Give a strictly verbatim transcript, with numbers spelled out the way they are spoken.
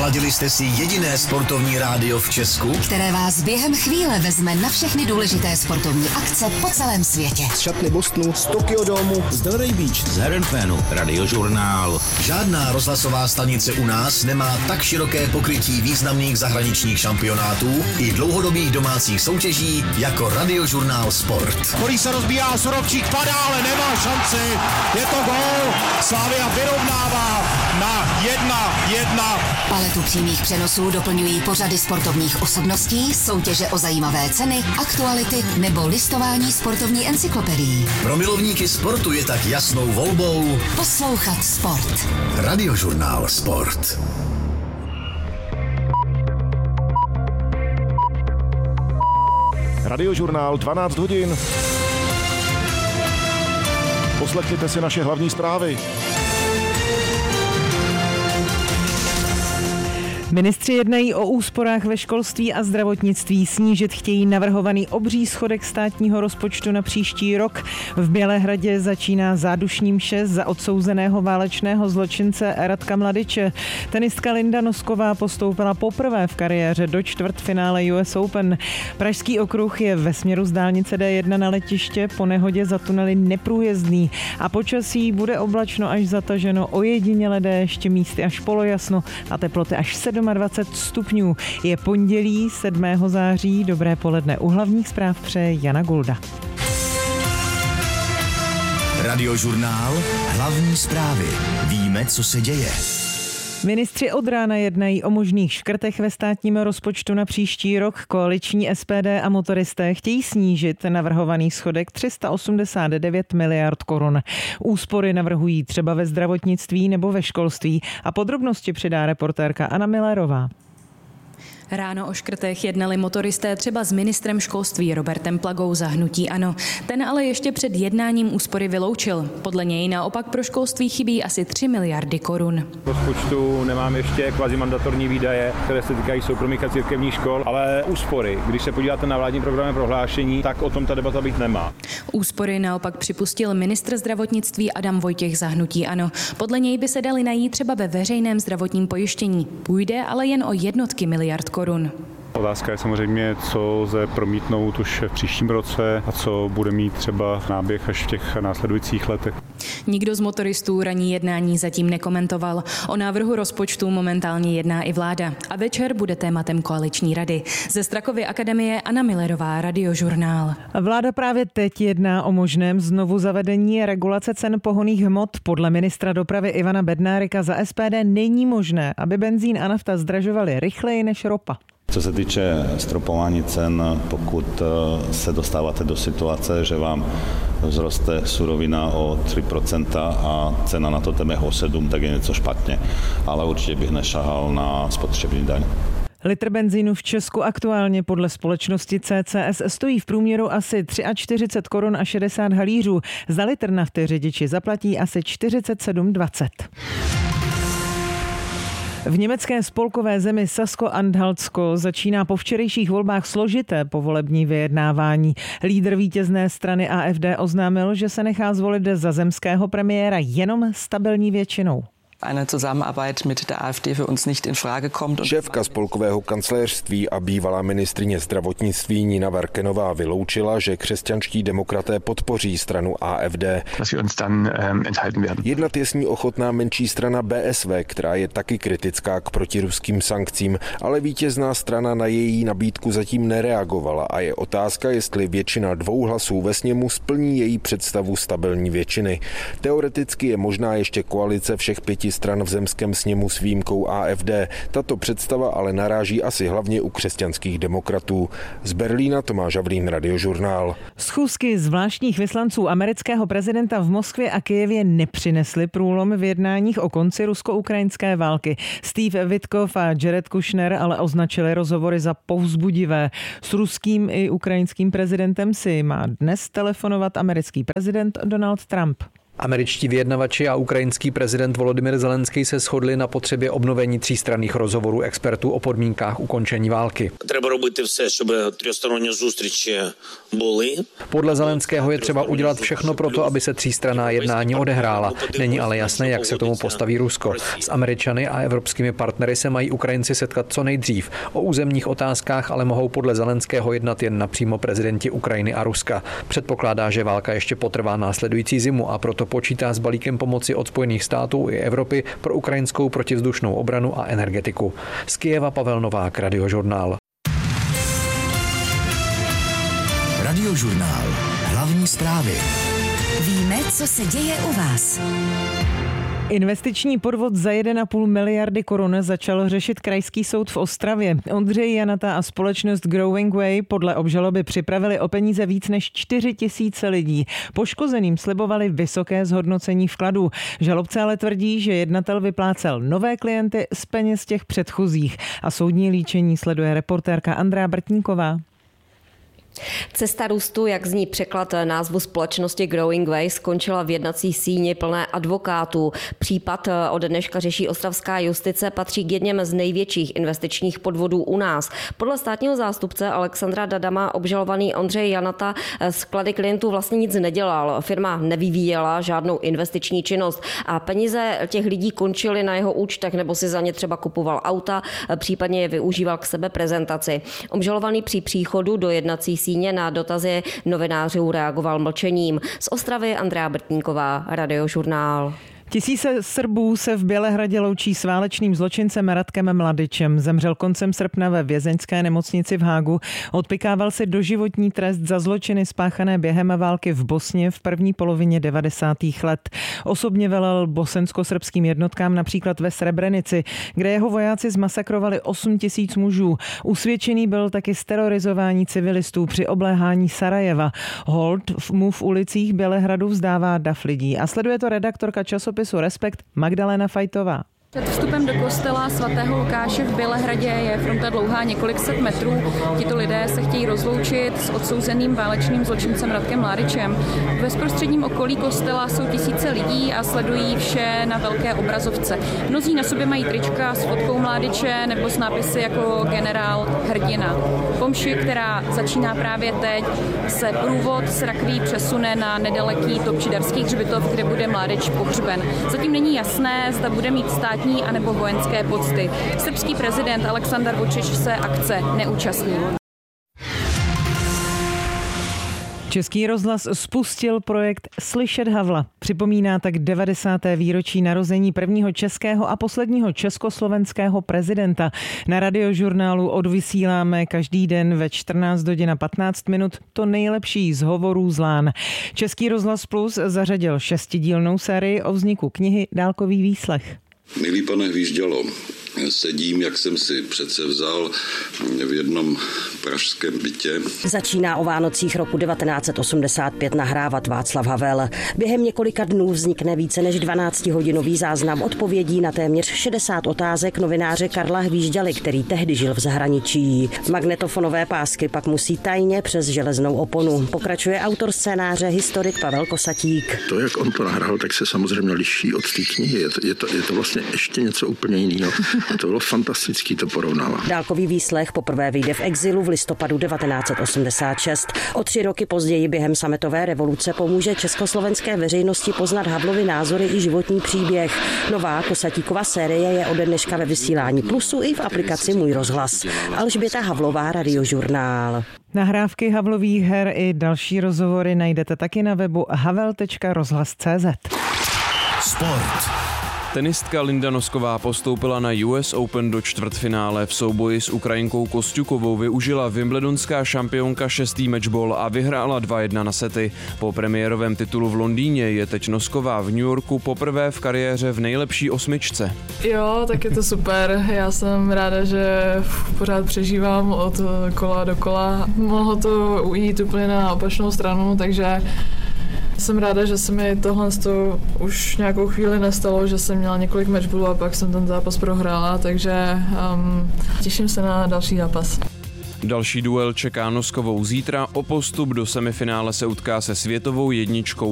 Naladili jste si jediné sportovní rádio v Česku, které vás během chvíle vezme na všechny důležité sportovní akce po celém světě. Z šatny Bostonu, z Tokyo Domu, z Delray Beach, z Herenfénu, Radiožurnál. Žádná rozhlasová stanice u nás nemá tak široké pokrytí významných zahraničních šampionátů i dlouhodobých domácích soutěží jako Radiožurnál Sport. Který se rozbíjá, Sorovčík padá, ale nemá šanci. Je to gól. Slavia vyrovnává na jedna jedna. Paletu přímých přenosů doplňují pořady sportovních osobností, soutěže o zajímavé ceny, aktuality nebo listování sportovní encyklopedií. Pro milovníky sportu je tak jasnou volbou poslouchat sport. Radiožurnál Sport. Radiožurnál dvanáct hodin. Poslechněte si naše hlavní zprávy. Ministři jednají o úsporách ve školství a zdravotnictví. Snížit chtějí navrhovaný obří schodek státního rozpočtu na příští rok. V Bělehradě začíná zádušní mše za odsouzeného válečného zločince Radka Mladiče. Tenistka Linda Nosková postoupila poprvé v kariéře do čtvrtfinále U S Open. Pražský okruh je ve směru z dálnice D jedna na letiště po nehodě za tunely neprůjezdný a počasí bude oblačno až zataženo, ojediněle déšť, místy až polojasno a teploty až dvacet sedm stupňů. Je pondělí sedmého září. Dobré poledne. U hlavních zpráv přeje Jana Gulda. Radiožurnál. Hlavní zprávy. Víme, co se děje. Ministři od rána jednají o možných škrtech ve státním rozpočtu na příští rok. Koaliční S P D a motoristé chtějí snížit navrhovaný schodek tři sta osmdesát devět miliard korun. Úspory navrhují třeba ve zdravotnictví nebo ve školství a podrobnosti přidá reportérka Anna Millerová. Ráno o škrtech jednali motoristé třeba s ministrem školství Robertem Plagou za hnutí ANO. Ten ale ještě před jednáním úspory vyloučil. Podle něj naopak pro školství chybí asi tři miliardy korun. V rozpočtu nemám ještě kvazimandatorní výdaje, které se týkají soukromých a církevních škol, ale úspory. Když se podíváte na vládní programy prohlášení, tak o tom ta debata být nemá. Úspory naopak připustil ministr zdravotnictví Adam Vojtěch za hnutí ANO. Podle něj by se daly najít třeba ve veřejném zdravotním pojištění. Půjde ale jen o jednotky miliard korun. Otázka je samozřejmě, co lze promítnout už v příštím roce a co bude mít třeba náběh až v těch následujících letech. Nikdo z motoristů ranní jednání zatím nekomentoval. O návrhu rozpočtu momentálně jedná i vláda a večer bude tématem koaliční rady. Ze Strakovy akademie Anna Millerová, Radiožurnál. Vláda právě teď jedná o možném znovu zavedení regulace cen pohonných hmot. Podle ministra dopravy Ivana Bednárika za S P D není možné, aby benzín a nafta zdražovaly rychleji než ropa. Co se týče stropování cen, pokud se dostáváte do situace, že vám vzroste surovina o tři procenta a cena na to teme o sedm, tak je něco špatně. Ale určitě bych nešahal na spotřební daň. Litr benzínu v Česku aktuálně podle společnosti C C S stojí v průměru asi čtyřicet tři korun a šedesát halířů. Za litr nafty řidiči zaplatí asi čtyřicet sedm dvacet. V německé spolkové zemi Sasko-Anhaltsko začíná po včerejších volbách složité povolební vyjednávání. Lídr vítězné strany A F D oznámil, že se nechá zvolit za zemského premiéra jenom stabilní většinou. Eine Zusammenarbeit mit der A F D für uns nicht in Frage kommt. Šéfka spolkového kancléřství a bývalá ministryně zdravotnictví Nina Varkenová vyloučila, že křesťanští demokraté podpoří stranu A F D. Jednat je s ní ochotná menší strana B S V, která je taky kritická k protiruským sankcím, ale vítězná strana na její nabídku zatím nereagovala a je otázka, jestli většina dvou hlasů ve sněmu splní její představu stabilní většiny. Teoreticky je možná ještě koalice všech pěti stran v zemském sněmu s výjimkou A F D. Tato představa ale naráží asi hlavně u křesťanských demokratů. Z Berlína Tomáš Havlín, Radiožurnál. Schůzky zvláštních vyslanců amerického prezidenta v Moskvě a Kyjevě nepřinesly průlom v jednáních o konci rusko-ukrajinské války. Steve Witkoff a Jared Kushner ale označili rozhovory za povzbudivé. S ruským i ukrajinským prezidentem si má dnes telefonovat americký prezident Donald Trump. Američtí vyjednavači a ukrajinský prezident Volodymyr Zelenský se shodli na potřebě obnovení třístranných rozhovorů expertů o podmínkách ukončení války. Треба робити все, щоб тристоронні зустрічі були. Podle Zelenského je třeba udělat všechno pro to, aby se třístranná jednání odehrála. Není ale jasné, jak se k tomu postaví Rusko. S Američany a evropskými partnery se mají Ukrajinci setkat co nejdřív. O územních otázkách ale mohou podle Zelenského jednat jen napřímo prezidenti Ukrajiny a Ruska. Předpokládá, že válka ještě potrvá následující zimu a proto počítá s balíkem pomoci od Spojených států i Evropy pro ukrajinskou protivzdušnou obranu a energetiku. Z Kyjeva Pavel Novák, Radiožurnál. Radiožurnál. Hlavní zprávy. Víme, co se děje u vás. Investiční podvod za jedna celá pět miliardy korun začal řešit Krajský soud v Ostravě. Ondřej Janata a společnost Growing Way podle obžaloby připravili o peníze víc než čtyři tisíce lidí. Poškozeným slibovali vysoké zhodnocení vkladů. Žalobce ale tvrdí, že jednatel vyplácel nové klienty z peněz těch předchozích. A soudní líčení sleduje reportérka Andrea Brtníková. Cesta růstu, jak zní překlad názvu společnosti Growing Way, skončila v jednací síni plné advokátů. Případ od dneška řeší ostravská justice, patří k jedněm z největších investičních podvodů u nás. Podle státního zástupce Alexandra Dadama obžalovaný Ondřej Janata sklady klientů vlastně nic nedělal. Firma nevyvíjela žádnou investiční činnost a peníze těch lidí končily na jeho účtech nebo si za ně třeba kupoval auta, případně je využíval k sebe prezentaci. Obžalovaný při příchodu do jednací síně na dotazy novinářů reagoval mlčením. Z Ostravy Andrea Brtníková, Radiožurnál. Tisíce Srbů se v Bělehradě loučí s válečným zločincem Ratkem Mladičem. Zemřel koncem srpna ve vězeňské nemocnici v Hágu. Odpykával si doživotní trest za zločiny spáchané během války v Bosně v první polovině devadesátých let. Osobně velel bosensko-srbským jednotkám například ve Srebrenici, kde jeho vojáci zmasakrovali osm tisíc mužů. Usvědčený byl taky z terorizování civilistů při obléhání Sarajeva. Hold mu v ulicích Bělehradu vzdává dav lidí. A sleduje to redaktorka časopisu Respekt Magdalena Fajtová. Před vstupem do kostela svatého Lukáše v Bělehradě je fronta dlouhá několik set metrů. Tito lidé se chtějí rozloučit s odsouzeným válečným zločincem Ratkem Mladičem. V bezprostředním okolí kostela jsou tisíce lidí a sledují vše na velké obrazovce. Mnozí na sobě mají trička s fotkou Mladiče nebo s nápisy jako generál hrdina. Po mši, která začíná právě teď, se průvod s rakví přesune na nedaleký Topčidarský hřbitov, kde bude Mladič pohřben. Zatím není jasné, zda bude mít státní anebo vojenské pocty. Srbský prezident Aleksandar Vučić se akce neúčastní. Český rozhlas spustil projekt Slyšet Havla. Připomíná tak devadesáté výročí narození prvního českého a posledního československého prezidenta. Na Radiožurnálu odvysíláme každý den ve čtrnáct hodin a patnáct minut to nejlepší z hovorů z lán. Český rozhlas Plus zařadil šestidílnou sérii o vzniku knihy Dálkový výslech. Milý pane Hvíždělo, sedím, jak jsem si přece vzal, v jednom pražském bytě. Začíná o Vánocích roku devatenáct set osmdesát pět nahrávat Václav Havel. Během několika dnů vznikne více než dvanáctihodinový záznam odpovědí na téměř šedesát otázek novináře Karla Hvížďaly, který tehdy žil v zahraničí. Magnetofonové pásky pak musí tajně přes železnou oponu. Pokračuje autor scénáře, historik Pavel Kosatík. To, jak on to nahrál, tak se samozřejmě liší od té knihy. Je to, je to, je to vlastně ještě něco úplně jiného. A to bylo fantastický to porovnávat. Dálkový výslech poprvé vyjde v exilu v listopadu devatenáct set osmdesát šest. O tři roky později během sametové revoluce pomůže československé veřejnosti poznat Havlovy názory i životní příběh. Nová Kosatíkova série je ode dneška ve vysílání Plusu i v aplikaci Můj rozhlas. Alžběta Havlová, Radiožurnál. Nahrávky Havlových her i další rozhovory najdete taky na webu havel tečka rozhlas tečka cé zet. Sport. Tenistka Linda Nosková postoupila na U S Open do čtvrtfinále. V souboji s Ukrajinkou Kosťukovou využila wimbledonská šampionka šestý matchball a vyhrála dva jedna na sety. Po premiérovém titulu v Londýně je teď Nosková v New Yorku poprvé v kariéře v nejlepší osmičce. Jo, tak je to super. Já jsem ráda, že pořád přežívám od kola do kola. Mohlo to ujít úplně na opačnou stranu, takže jsem ráda, že se mi tohle už nějakou chvíli nestalo, že jsem měla několik matchballů a pak jsem ten zápas prohrála, takže um, těším se na další zápas. Další duel čeká Noskovou zítra. O postup do semifinále se utká se světovou jedničkou